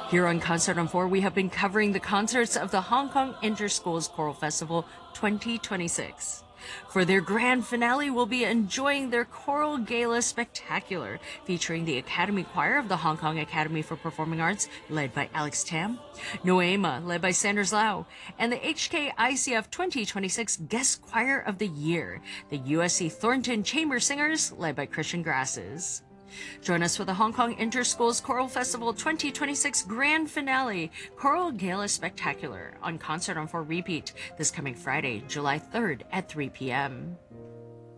Here on Concert on 4, we have been covering the concerts of the Hong Kong Inter-Schools Choral Festival 2026. For their grand finale, we'll be enjoying their Choral Gala Spectacular, featuring the Academy Choir of the Hong Kong Academy for Performing Arts, led by Alex Tam, Noema, led by Sanders Lau, and the HKICF 2026 Guest Choir of the Year, the USC Thornton Chamber Singers, led by Christian Grasses. Join us for the Hong Kong Inter-Schools Choral Festival 2026 Grand Finale, Choral Gala Spectacular, on Concert on 4 Repeat, this coming Friday, July 3rd at 3 p.m.